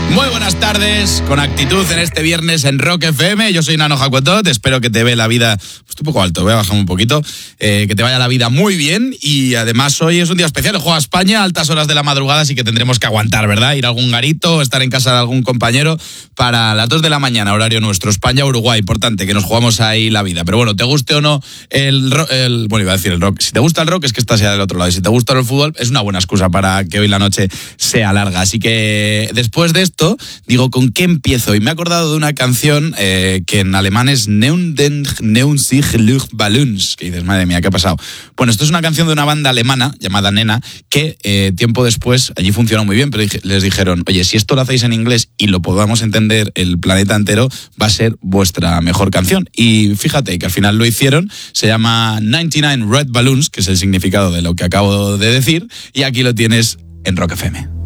Muy buenas tardes, con actitud en este viernes en Rock FM. Yo soy Nano Jacuetot, espero que te ve la vida, estoy un poco alto, voy a bajar un poquito, que te vaya la vida muy bien. Y además hoy es un día especial, juega España a altas horas de la madrugada, así que tendremos que aguantar, ¿verdad? Ir a algún garito, estar en casa de algún compañero para las 2 de la mañana, horario nuestro, España-Uruguay, importante, que nos jugamos ahí la vida. Pero bueno, te guste o no bueno, iba a decir el rock, si te gusta el rock es que estás ya del otro lado, y si te gusta el fútbol es una buena excusa para que hoy la noche sea larga. Así que después de esto, digo, ¿con qué empiezo? Y me he acordado de una canción que en alemán es Neun sich Luftballons, que dices, madre mía, ¿qué ha pasado? Bueno, esto es una canción de una banda alemana llamada Nena, que tiempo después, allí funcionó muy bien, pero les dijeron, oye, si esto lo hacéis en inglés y lo podamos entender el planeta entero, va a ser vuestra mejor canción. Y fíjate que al final lo hicieron, se llama 99 Red Balloons, que es el significado de lo que acabo de decir, y aquí lo tienes en Rock FM.